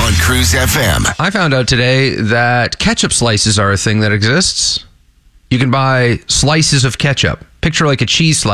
on Cruise FM. I found out today that ketchup slices are a thing that exists. You can buy slices of ketchup. Picture like a cheese slice.